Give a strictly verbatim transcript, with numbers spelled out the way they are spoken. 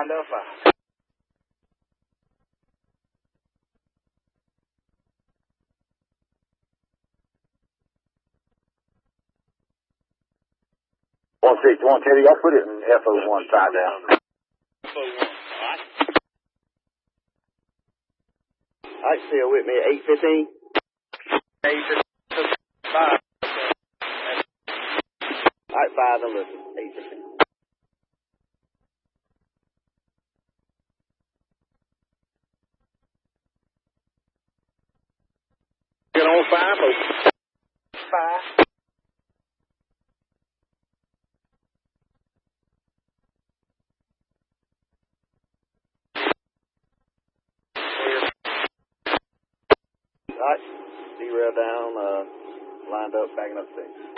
Line up five. One six one Teddy, y'all put it in F O one side down. F O one. All right, still with me at eight fifteen. Eight fifteen. Five. All right, five. Don't listen. Eight fifteen. Get on five. Folks. Five. All right, derail down, uh, lined up, backing up six.